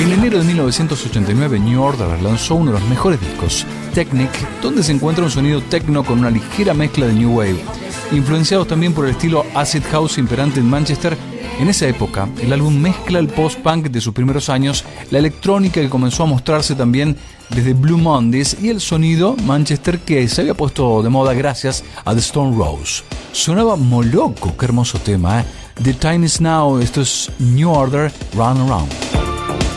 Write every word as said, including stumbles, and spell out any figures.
En enero de mil novecientos ochenta y nueve, New Order lanzó uno de los mejores discos, Technic, donde se encuentra un sonido techno con una ligera mezcla de New Wave. Influenciados también por el estilo acid house imperante en Manchester, en esa época el álbum mezcla el post-punk de sus primeros años, la electrónica que comenzó a mostrarse también desde Blue Mondays y el sonido Manchester que se había puesto de moda gracias a The Stone Roses. Sonaba moloco, qué hermoso tema, ¿eh? The Time Is Now, esto es New Order, Run Around.